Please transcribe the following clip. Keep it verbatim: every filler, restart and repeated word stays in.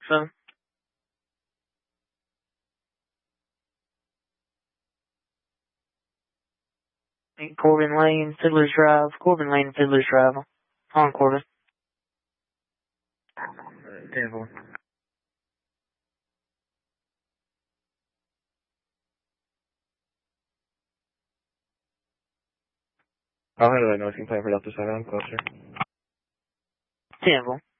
So. Corbin Lane, Fiddler's Drive. Corbin Lane, Fiddler's Drive. On Corbin. ten four. I'll handle that noise complaint for Delta seven. I'm closer. ten four.